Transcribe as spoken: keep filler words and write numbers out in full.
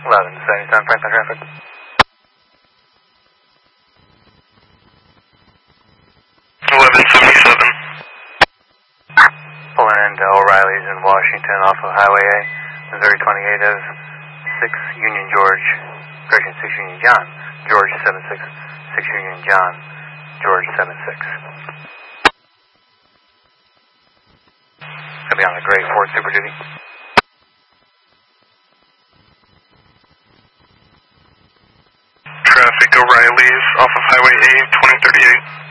eleven seventy-seven Franklin traffic. eleven seventy-seven. Pulling into O'Reilly's in Washington off of Highway A, Missouri twenty-eight of six Union George, correction, six Union John, George seven six, six Union John, George seven six. I'll be on the gray Ford Super Duty. Traffic O'Reilly's off of Highway A, twenty thirty-eight.